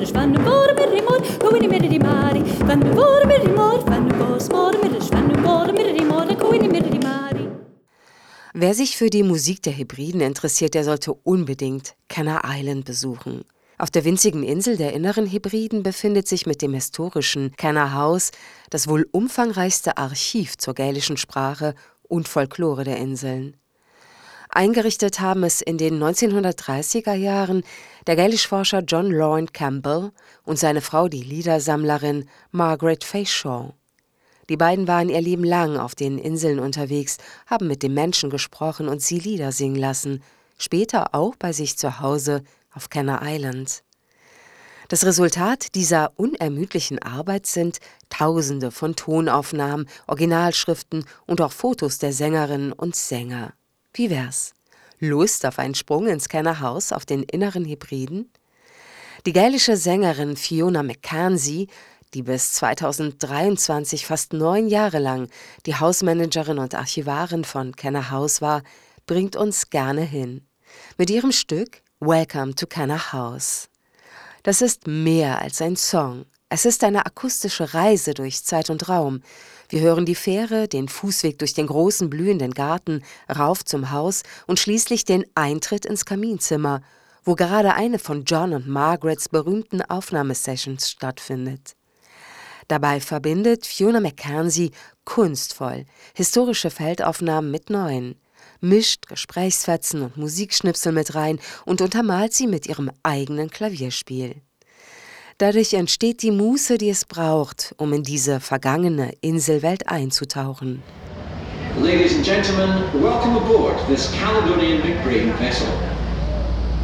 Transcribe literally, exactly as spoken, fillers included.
mir schwanne vor mir die mor koini mir die mari schwanne vor mir die mor schwanne vor mor mir schwanne vor mir die mor koini mir die mari. Wer sich für die Musik der Hebriden interessiert, der sollte unbedingt Canna Island besuchen. Auf der winzigen Insel der Inneren Hebriden befindet sich mit dem historischen Canna House das wohl umfangreichste Archiv zur gälischen Sprache und Folklore der Inseln. Eingerichtet haben es in den neunzehnhundertdreißiger Jahren der Gälischforscher John Lorne Campbell und seine Frau, die Liedersammlerin Margaret Fayshaw. Die beiden waren ihr Leben lang auf den Inseln unterwegs, haben mit den Menschen gesprochen und sie Lieder singen lassen, später auch bei sich zu Hause auf Canna Island. Das Resultat dieser unermüdlichen Arbeit sind Tausende von Tonaufnahmen, Originalschriften und auch Fotos der Sängerinnen und Sänger. Wie wär's? Lust auf einen Sprung ins Canna House auf den Inneren Hebriden? Die gälische Sängerin Fiona McKenzie, die bis zweitausenddreiundzwanzig fast neun Jahre lang die Hausmanagerin und Archivarin von Canna House war, bringt uns gerne hin. Mit ihrem Stück Welcome to Canna House. Das ist mehr als ein Song. Es ist eine akustische Reise durch Zeit und Raum. Wir hören die Fähre, den Fußweg durch den großen blühenden Garten, rauf zum Haus und schließlich den Eintritt ins Kaminzimmer, wo gerade eine von John und Margarets berühmten Aufnahmesessions stattfindet. Dabei verbindet Fiona McKenzie kunstvoll historische Feldaufnahmen mit neuen, mischt Gesprächsfetzen und Musikschnipsel mit rein und untermalt sie mit ihrem eigenen Klavierspiel. Dadurch entsteht die Muße, die es braucht, um in diese vergangene Inselwelt einzutauchen. Ladies and gentlemen, welcome aboard this Caledonian McBreen vessel.